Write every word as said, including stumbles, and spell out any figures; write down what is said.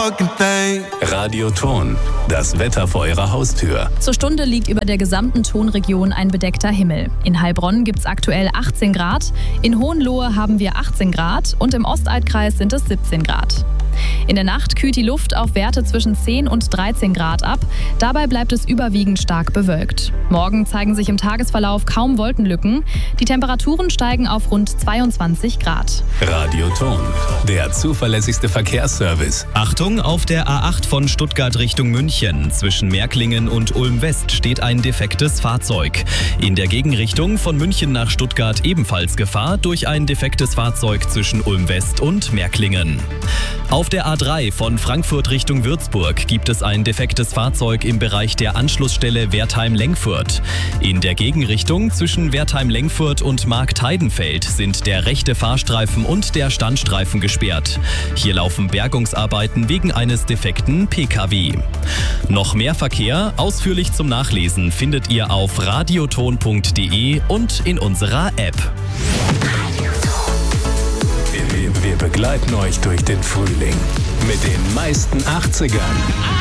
fucking thing. Radioton, das Wetter vor Ihrer Haustür. Zur Stunde liegt über der gesamten Tonregion ein bedeckter Himmel. In Heilbronn gibt es aktuell achtzehn Grad, in Hohenlohe haben wir achtzehn Grad und im Ostalbkreis sind es siebzehn Grad. In der Nacht kühlt die Luft auf Werte zwischen zehn und dreizehn Grad ab. Dabei bleibt es überwiegend stark bewölkt. Morgen zeigen sich im Tagesverlauf kaum Wolkenlücken. Die Temperaturen steigen auf rund zweiundzwanzig Grad. Radioton, der zuverlässigste Verkehrsservice. Achtung, auf der A acht von Stuttgart Richtung München. Zwischen Märklingen und Ulm-West steht ein defektes Fahrzeug. In der Gegenrichtung von München nach Stuttgart ebenfalls Gefahr durch ein defektes Fahrzeug zwischen Ulm-West und Märklingen. Auf der A drei von Frankfurt Richtung Würzburg gibt es ein defektes Fahrzeug im Bereich der Anschlussstelle Wertheim-Lengfurt. In der Gegenrichtung zwischen Wertheim-Lengfurt und Marktheidenfeld sind der rechte Fahrstreifen und der Standstreifen gesperrt. Hier laufen Bergungsarbeiten wegen eines defekten P K W. Noch mehr Verkehr, ausführlich zum Nachlesen, findet ihr auf radioton punkt de und in unserer App. Wir begleiten euch durch den Frühling mit den meisten achtzigern.